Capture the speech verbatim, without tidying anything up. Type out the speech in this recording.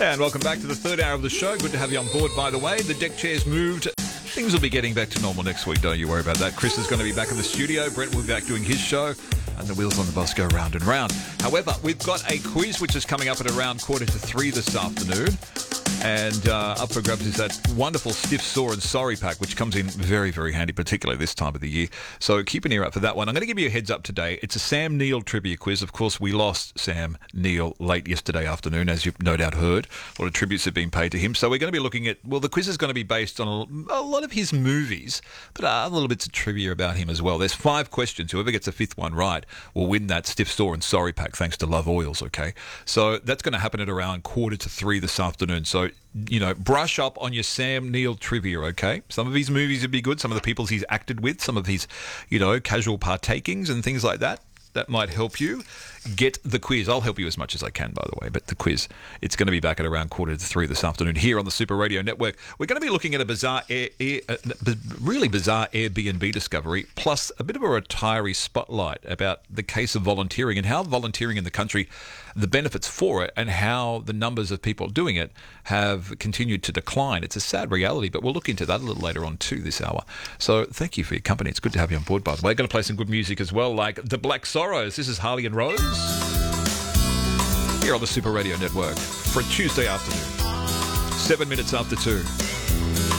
And welcome back to the third hour of the show. Good to have you on board, by the way. The deck chair's moved. Things will be getting back to normal next week. Don't you worry about that. Chris is going to be back in the studio. Brent will be back doing his show. And the wheels on the bus go round and round. However, we've got a quiz which is coming up at around quarter to three this afternoon. And uh, up for grabs is that wonderful Stiff, Sore and Sorry pack, which comes in very, very handy, particularly this time of the year. So keep an ear out for that one. I'm going to give you a heads up today. It's a Sam Neill trivia quiz. Of course, we lost Sam Neill late yesterday afternoon, as you've no doubt heard. A lot of tributes have been paid to him. So we're going to be looking at, well, the quiz is going to be based on a, a lot of his movies, but uh, little bits of trivia about him as well. There's five questions. Whoever gets the fifth one right will win that Stiff, Sore and Sorry pack, thanks to Love Oils, okay? So that's going to happen at around quarter to three this afternoon. So, you know, brush up on your Sam Neill trivia, okay? Some of his movies would be good, some of the people he's acted with, some of his, you know, casual partakings and things like that. That might help you get the quiz. I'll help you as much as I can, by the way, but the quiz, it's going to be back at around quarter to three this afternoon here on the Super Radio Network. We're going to be looking at a bizarre, air, air, uh, really bizarre Airbnb discovery, plus a bit of a retiree spotlight about the case of volunteering and how volunteering in the country, the benefits for it, and how the numbers of people doing it have continued to decline. It's a sad reality, but we'll look into that a little later on too this hour. So thank you for your company. It's good to have you on board, by the way. Going to play some good music as well, like The Black Sorrows. This is Harley and Rose here on the Super Radio Network for a Tuesday afternoon, seven minutes after two.